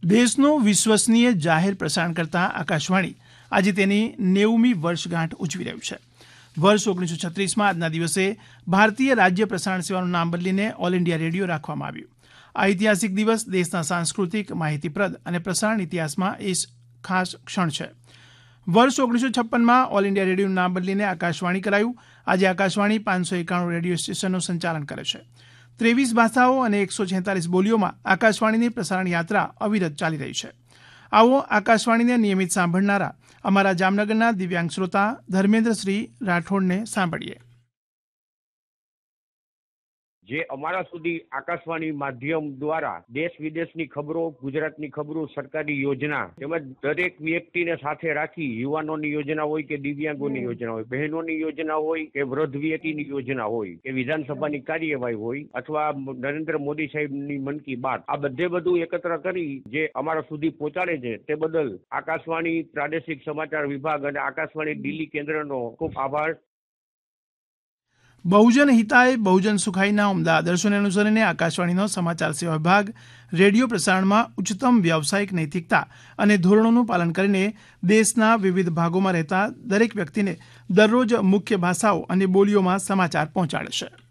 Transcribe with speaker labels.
Speaker 1: દેશનું વિશ્વસનીય જાહેર પ્રસારણ કરતા આકાશવાણી આજે તેની 90મી વર્ષગાંઠ ઉજવી રહ્યું છે. વર્ષ 1936માં આજના દિવસે ભારતીય રાજ્ય પ્રસારણ સેવાનું નામ બદલીને ઓલ ઇન્ડિયા રેડિયો રાખવામાં આવ્યું. આ ઐતિહાસિક દિવસ દેશના સાંસ્કૃતિક, માહિતીપ્રદ અને પ્રસારણ ઇતિહાસમાં એક ખાસ ક્ષણ છે. વર્ષ 1956માં ઓલ ઇન્ડિયા રેડિયોનું નામ બદલીને આકાશવાણી કરાયું. આજે આકાશવાણી 591 રેડિયો સ્ટેશનનું સંચાલન કરે છે. 23 ભાષાઓ અને 146 બોલીઓમાં આકાશવાણીની પ્રસારણ યાત્રા અવિરત ચાલી રહી છે. આવો આકાશવાણીને નિયમિત સાંભળનારા અમારા જામનગરના દિવ્યાંગ શ્રોતા ધર્મેન્દ્રસિંહ રાઠોડને સાંભળીએ.
Speaker 2: જે અમારા સુધી આકાશવાણી માધ્યમ દ્વારા દેશ વિદેશની ખબરો, ગુજરાતની ખબરો, સરકારી યોજના તેમજ દરેક વ્યક્તિને સાથે રાખી યુવાનોની યોજના હોય કે દિવ્યાંગોની યોજના હોય, બહેનોની યોજના હોય કે વૃદ્ધ વ્યક્તિની યોજના હોય કે વિધાનસભાની કાર્યવાહી હોય અથવા નરેન્દ્ર મોદી સાહેબની મન કી બાત, આ બધું એકત્ર કરી જે અમારા સુધી પહોંચાડે છે તે બદલ આકાશવાણી પ્રાદેશિક સમાચાર વિભાગ અને આકાશવાણી દિલ્હી કેન્દ્રનો ખૂબ આભાર.
Speaker 1: બહુજન હિતાય બહુજન સુખાયના ઉમદા આદર્શોને અનુસરીને આકાશવાણીનો સમાચાર સેવા વિભાગ રેડિયો પ્રસારણમાં ઉચ્ચતમ વ્યાવસાયિક નૈતિકતા અને ધોરણોનું પાલન કરીને દેશના વિવિધ ભાગોમાં રહેતા દરેક વ્યક્તિને દરરોજ મુખ્ય ભાષાઓ અને બોલીઓમાં સમાચાર પહોંચાડે છે.